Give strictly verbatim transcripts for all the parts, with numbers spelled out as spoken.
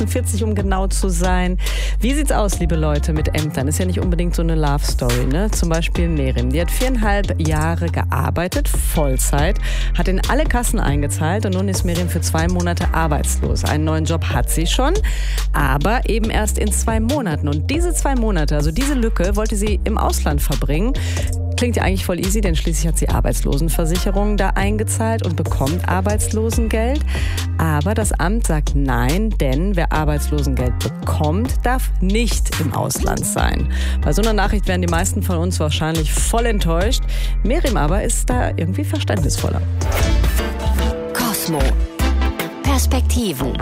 achtundvierzig, um genau zu sein. Wie sieht's aus, liebe Leute, mit Ämtern? Ist ja nicht unbedingt so eine Love-Story, ne? Zum Beispiel Merim. Die hat viereinhalb Jahre gearbeitet, Vollzeit, hat in alle Kassen eingezahlt und nun ist Merim für zwei Monate arbeitslos. Einen neuen Job hat sie schon, aber eben erst in zwei Monaten. Und diese zwei Monate, also diese Lücke, wollte sie im Ausland verbringen. Klingt ja eigentlich voll easy, denn schließlich hat sie Arbeitslosenversicherung da eingezahlt und bekommt Arbeitslosengeld. Aber das Amt sagt nein, denn wer Arbeitslosengeld bekommt, darf nicht im Ausland sein. Bei so einer Nachricht wären die meisten von uns wahrscheinlich voll enttäuscht. Merim aber ist da irgendwie verständnisvoller. Cosmo. Perspektiven.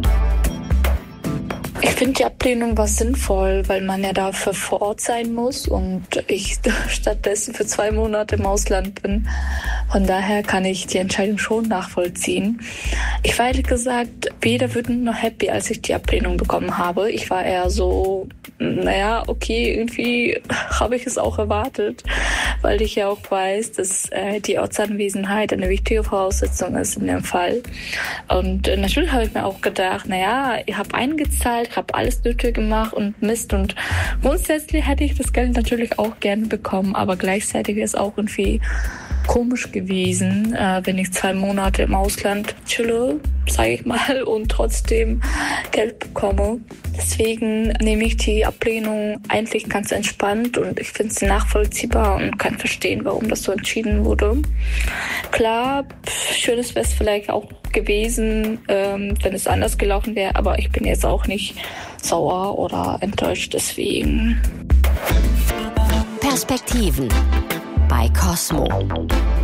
Ich finde die Ablehnung war sinnvoll, weil man ja dafür vor Ort sein muss und ich stattdessen für zwei Monate im Ausland bin. Von daher kann ich die Entscheidung schon nachvollziehen. Ich war ehrlich gesagt weder wütend noch happy, als ich die Ablehnung bekommen habe. Ich war eher so, naja, okay, irgendwie habe ich es auch erwartet, weil ich ja auch weiß, dass äh, die Ortsanwesenheit eine wichtige Voraussetzung ist in dem Fall. Und äh, natürlich habe ich mir auch gedacht, naja, ich habe eingezahlt, habe alles Nötige gemacht und Mist. Und grundsätzlich hätte ich das Geld natürlich auch gerne bekommen, aber gleichzeitig ist auch irgendwie komisch gewesen, äh, wenn ich zwei Monate im Ausland chille, sage ich mal, und trotzdem Geld bekomme. Deswegen nehme ich die Ablehnung eigentlich ganz entspannt und ich finde sie nachvollziehbar und kann verstehen, warum das so entschieden wurde. Klar, schönes wäre es vielleicht auch gewesen, ähm, wenn es anders gelaufen wäre, aber ich bin jetzt auch nicht sauer oder enttäuscht deswegen. Perspektiven bei Cosmo.